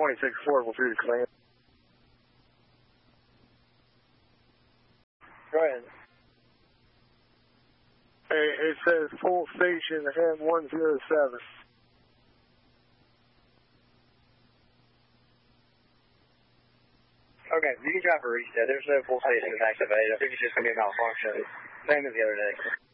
26 affordable through the claim. Go ahead. Hey, it says full station M107. Okay, you can try for reset. There's no full station activated. I think it's just going to be a malfunction. Same as the other day.